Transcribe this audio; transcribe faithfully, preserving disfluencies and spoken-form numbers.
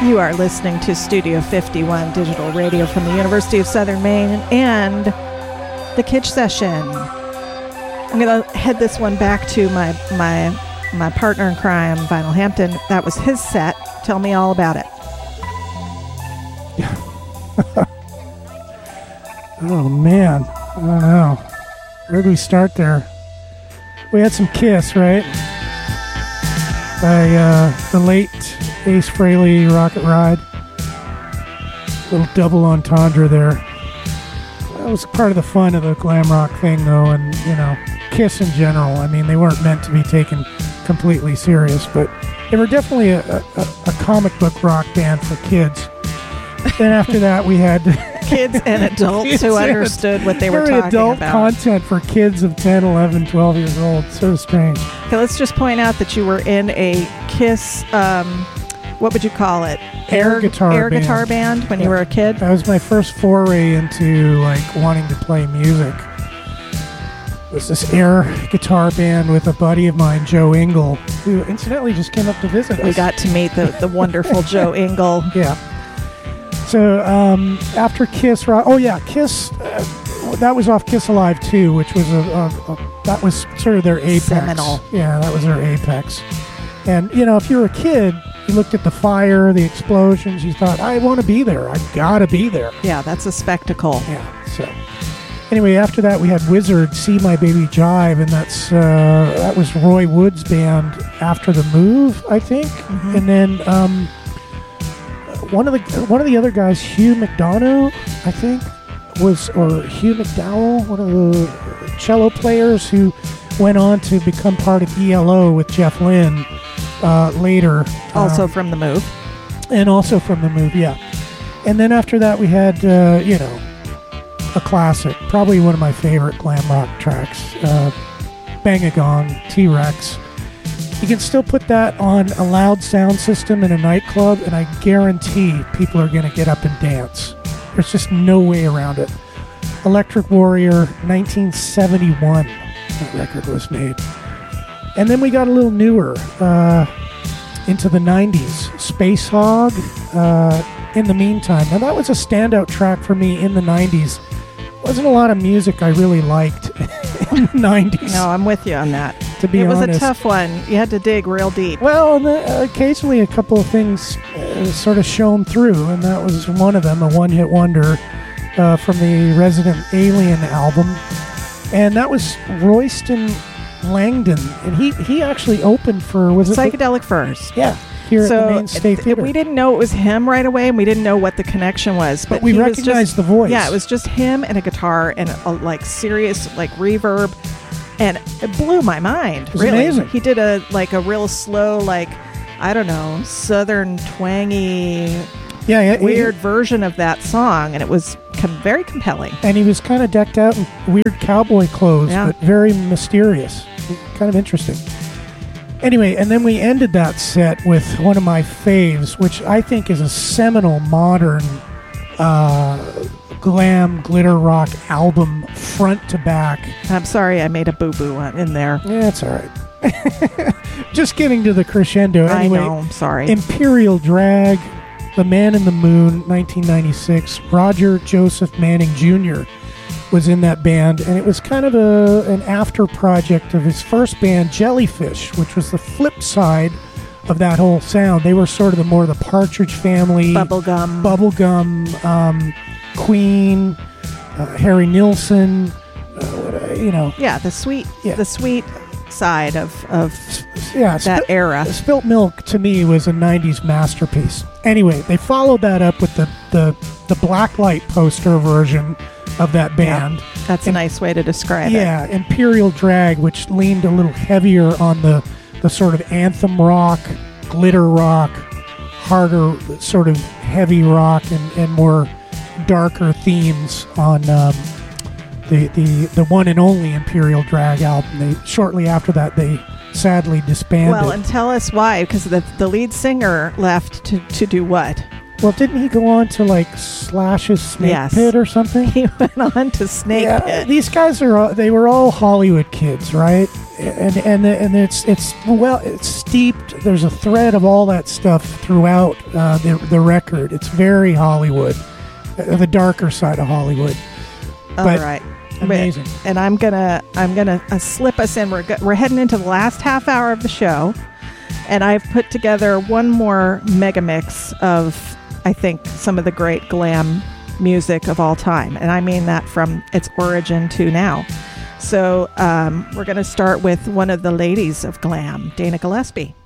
You are listening to Studio fifty-one Digital Radio from the University of Southern Maine and the Kitsch Session. I'm going to head this one back to my my my partner in crime, Vinyl Hampton. That was his set. Tell me all about it. Oh, man. I don't know. Where do we start there? We had some Kiss, right? By uh, the late Ace Frehley, Rocket Ride. Little double entendre there. That was part of the fun of the glam rock thing, though, and, you know, Kiss in general. I mean, they weren't meant to be taken completely serious, but they were definitely a, a, a comic book rock band for kids. Then after that, we had... kids and adults kids who understood what they were talking adult about. Content for kids of ten, eleven, twelve years old. So strange. Okay, let's just point out that you were in a Kiss, um, what would you call it? Air, air guitar air band. guitar band when yeah. you were a kid? That was my first foray into like wanting to play music. It was this air guitar band with a buddy of mine, Joe Engel, who incidentally just came up to visit us. We got to meet the, the wonderful Joe Engel. Yeah. So um, after Kiss, oh yeah, Kiss, uh, that was off Kiss Alive two, which was a, a, a that was sort of their apex. Seminal. Yeah, that was their apex. And you know, if you were a kid, you looked at the fire, the explosions, you thought, I want to be there. I gotta be there. Yeah, that's a spectacle. Yeah. So anyway, after that, we had Wizard, See My Baby Jive, and that's uh, that was Roy Wood's band after the move, I think, mm-hmm. and then. Um, One of the one of the other guys, Hugh McDonough, I think, was or Hugh McDowell, one of the cello players who went on to become part of E L O with Jeff Lynne uh, later. Also um, from the move, and also from the move, yeah. And then after that, we had uh, you know a classic, probably one of my favorite glam rock tracks, uh, Bang a Gong, T-Rex. You can still put that on a loud sound system in a nightclub, and I guarantee people are going to get up and dance. There's just no way around it. Electric Warrior, nineteen seventy-one, that record was made. And then we got a little newer, uh, into the nineties. Space Hog, uh, In the Meantime. Now that was a standout track for me in the nineties. Wasn't a lot of music I really liked in the nineties. No, I'm with you on that. To be it was honest. a tough one. You had to dig real deep. Well, and the, occasionally a couple of things uh, sort of shone through, and that was one of them, a one-hit wonder uh, from the Resident Alien album. And that was Royston Langdon, and he, he actually opened for... was it Psychedelic the, Furs. Yeah, here so at the Maine State th- Theater. We didn't know it was him right away, and we didn't know what the connection was. But, but we he recognized was just, the voice. Yeah, it was just him and a guitar and a like serious like reverb. And it blew my mind. It was really. amazing. He did a like a real slow, like I don't know, southern twangy, yeah, yeah weird he, version of that song, and it was com- very compelling. And he was kind of decked out in weird cowboy clothes, yeah. but very mysterious, kind of interesting. Anyway, and then we ended that set with one of my faves, which I think is a seminal modern uh, glam glitter rock album front to back. I'm sorry I made a boo-boo in there. Yeah, it's all right. Just getting to the crescendo. Anyway, I know, I'm sorry. Imperial Drag, The Man in the Moon, nineteen ninety-six. Roger Joseph Manning Junior was in that band, and it was kind of a an after project of his first band, Jellyfish, which was the flip side of that whole sound. They were sort of the more the Partridge Family, Bubblegum, Bubblegum, um, Queen, uh, Harry Nilsson, uh, what, uh, you know. Yeah, the sweet, yeah. the sweet side of of yeah, that Sp- era. Spilt Milk to me was a nineties masterpiece. Anyway, they followed that up with the the, the blacklight poster version of that band. Yeah, that's and, a nice way to describe yeah, it. Yeah, Imperial Drag, which leaned a little heavier on the, the sort of anthem rock, glitter rock, harder sort of heavy rock, and, and more darker themes on um, the, the the one and only Imperial Drag album. They shortly after that, they sadly disbanded. Well, and tell us why, because the, the lead singer left to, to do what? Well, didn't he go on to like Slash's Snake Yes. Pit or something? He went on to Snake Yeah, Pit. these guys are all, they were all Hollywood kids, right? And and and it's it's well it's steeped. There's a thread of all that stuff throughout uh, the the record. It's very Hollywood, uh, the darker side of Hollywood. All but right. amazing. And I'm gonna I'm gonna uh, slip us in. We're go- we're heading into the last half hour of the show, and I've put together one more mega mix of, I think, some of the great glam music of all time, and I mean that from its origin to now. So um, we're going to start with one of the ladies of glam, Dana Gillespie.